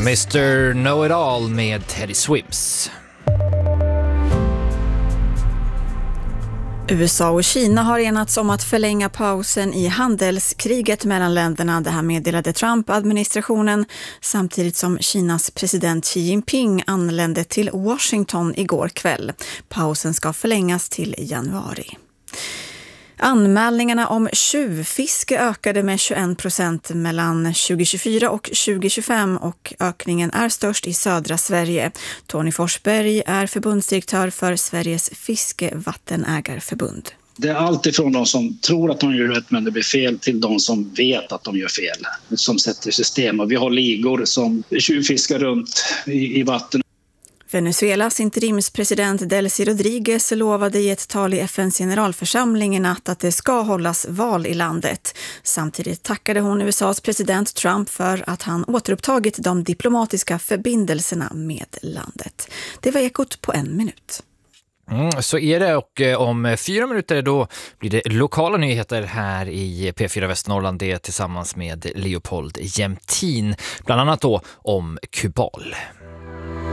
Mr. Know-It-All med Teddy Swims. USA och Kina har enats om att förlänga pausen i handelskriget mellan länderna. Det här meddelade Trump-administrationen samtidigt som Kinas president Xi Jinping anlände till Washington igår kväll. Pausen ska förlängas till januari. Anmälningarna om tjuvfiske ökade med 21% mellan 2024 och 2025 och ökningen är störst i södra Sverige. Tony Forsberg är förbundsdirektör för Sveriges fiskevattenägarförbund. Det är allt ifrån de som tror att de gör rätt men det blir fel till de som vet att de gör fel, som sätter system. Och vi har ligor som tjuvfiskar runt i vatten. Venezuelas interimspresident Delcy Rodriguez lovade i ett tal i FNs generalförsamling i natt att det ska hållas val i landet. Samtidigt tackade hon USAs president Trump för att han återupptagit de diplomatiska förbindelserna med landet. Det var Ekot på 1 minut. Så är det, och om 4 minuter då blir det lokala nyheter här i P4 Västernorrland, det tillsammans med Leopold Jämtin, bland annat då om Kubal.